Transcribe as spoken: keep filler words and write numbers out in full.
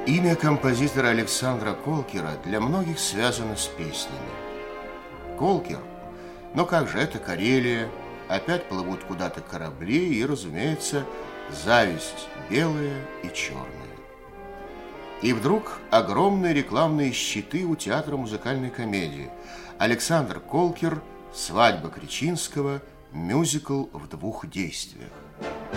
Имя композитора Александра Колкера для многих связано с песнями. Колкер, но как же это Карелия, опять плывут куда-то корабли и, разумеется, зависть белая и черная. И вдруг огромные рекламные щиты у театра музыкальной комедии. Александр Колкер, «Свадьба Кречинского», мюзикл в двух действиях.